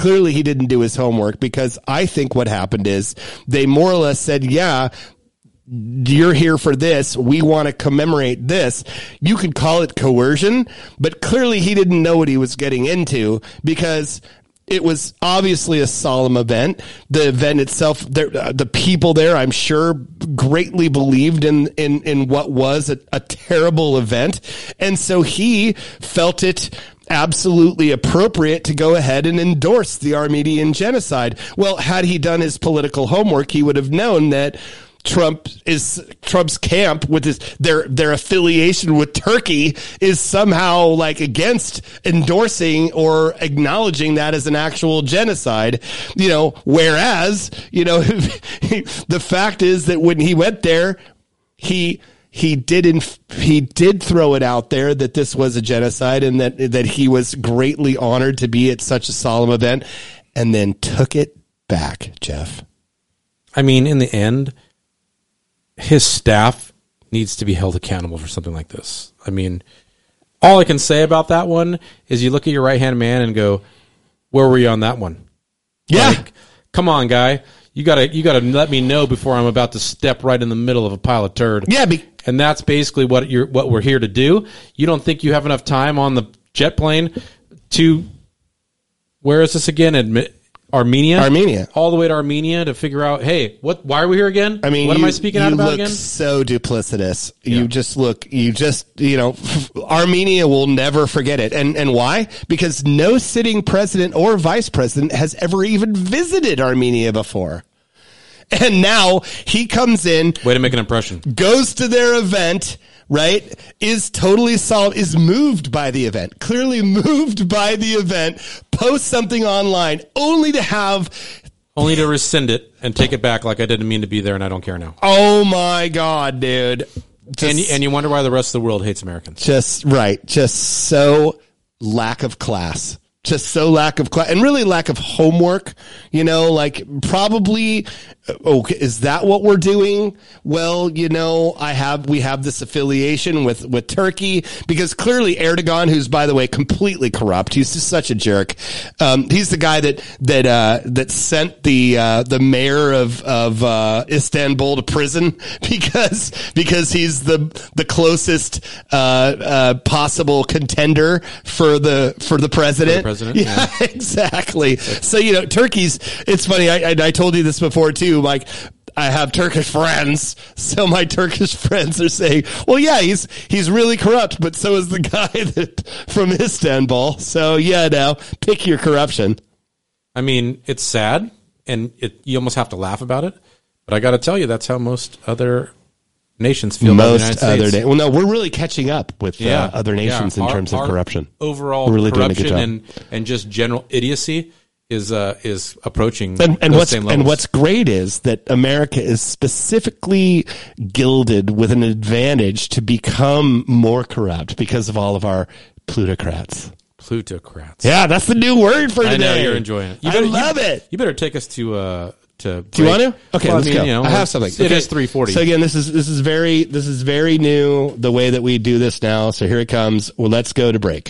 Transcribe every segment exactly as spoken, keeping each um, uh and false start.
clearly he didn't do his homework, because I think what happened is they more or less said, yeah, you're here for this. We want to commemorate this. You could call it coercion, but clearly he didn't know what he was getting into, because it was obviously a solemn event. The event itself, uh, the people there, I'm sure, greatly believed in in, in what was a, a terrible event. And so he felt it absolutely appropriate to go ahead and endorse the Armenian genocide. Well, had he done his political homework, he would have known that Trump is Trump's camp with his their their affiliation with Turkey is somehow like against endorsing or acknowledging that as an actual genocide, you know, whereas, you know, the fact is that when he went there, he he didn't he did throw it out there that this was a genocide, and that that he was greatly honored to be at such a solemn event, and then took it back, Jeff. I mean, in the end, his staff needs to be held accountable for something like this. I mean, all I can say about that one is you look at your right-hand man and go, where were you on that one? Yeah. Like, come on, guy. You gotta, you gotta let me know before I'm about to step right in the middle of a pile of turd. Yeah. Be- and that's basically what you're, what we're here to do. You don't think you have enough time on the jet plane to, where is this again? Admit, Armenia, Armenia, all the way to Armenia to figure out, hey, what? Why are we here again? I mean, what you, am I speaking you out about look again? So duplicitous. Yeah. You just look. You just you know, Armenia will never forget it. And and why? Because no sitting president or vice president has ever even visited Armenia before. And now he comes in. Way to make an impression. Goes to their event. Right, is totally solid, is moved by the event, clearly moved by the event, post something online only to have... Only to rescind it and take it back like I didn't mean to be there and I don't care now. Oh my God, dude. Just, and, you, and you wonder why the rest of the world hates Americans. Just, right, just so lack of class. Just so lack of class, and really lack of homework, you know, like probably, okay, is that what we're doing? Well, you know, I have, we have this affiliation with, with Turkey, because clearly Erdogan, who's, by the way, completely corrupt, he's just such a jerk. Um, he's the guy that, that, uh, that sent the, uh, the mayor of, of, uh, Istanbul to prison because, because he's the, the closest, uh, uh, possible contender for the, for the president. For the president, yeah, yeah, exactly. So, you know, Turkey's, it's funny. I, I, I told you this before too. Like, I have Turkish friends. So my Turkish friends are saying, well, yeah, he's, he's really corrupt, but so is the guy that from Istanbul. So yeah, now pick your corruption. I mean, it's sad and it, you almost have to laugh about it, but I got to tell you, that's how most other nations feel about the United States. Most other na- well, no, we're really catching up with yeah. uh, other nations yeah. in our, terms of our corruption. Overall we're really corruption doing a good and, and just general idiocy is uh, is approaching and, and those what's same levels. And what's great is that America is specifically gilded with an advantage to become more corrupt because of all of our plutocrats. Plutocrats. Yeah, that's the new word for today. I know you're enjoying it. You better, I love you, it. You better take us to. Uh, To Do you want to? Okay, well, let's I mean, go. You know, I have something. It okay. is three forty. So again, this is this is very this is very new the way that we do this now. So here it comes. Well, let's go to break.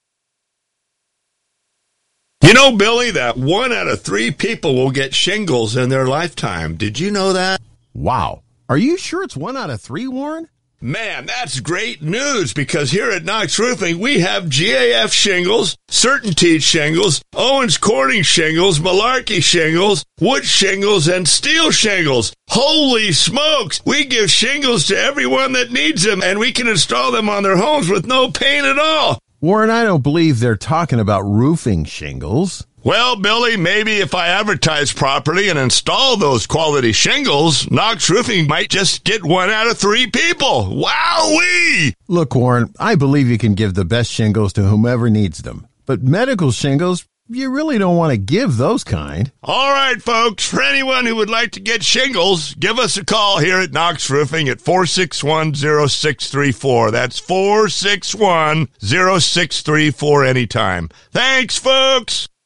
You know, Billy, that one out of three people will get shingles in their lifetime. Did you know that? Wow. Are you sure it's one out of three, Warren? Man, that's great news, because here at Knox Roofing, we have G A F shingles, Certainty shingles, Owens Corning shingles, Malarkey shingles, wood shingles, and steel shingles. Holy smokes! We give shingles to everyone that needs them, and we can install them on their homes with no pain at all. Warren, I don't believe they're talking about roofing shingles. Well, Billy, maybe if I advertise properly and install those quality shingles, Knox Roofing might just get one out of three people. Wowee! Look, Warren, I believe you can give the best shingles to whomever needs them. But medical shingles, you really don't want to give those kind. All right, folks, for anyone who would like to get shingles, give us a call here at Knox Roofing at four six one, zero six three four. That's four six one, zero six three four anytime. Thanks, folks!